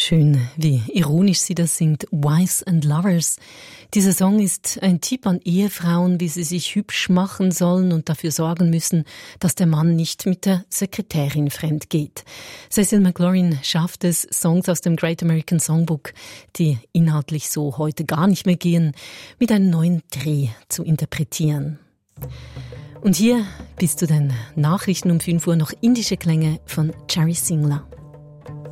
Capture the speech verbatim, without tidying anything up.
Schön, wie ironisch sie das singt. Wives and Lovers. Dieser Song ist ein Tipp an Ehefrauen, wie sie sich hübsch machen sollen und dafür sorgen müssen, dass der Mann nicht mit der Sekretärin fremd geht. Cecil McLaurin schafft es, Songs aus dem Great American Songbook, die inhaltlich so heute gar nicht mehr gehen, mit einem neuen Dreh zu interpretieren. Und hier bis zu den Nachrichten um fünf Uhr noch indische Klänge von Jerry Singla.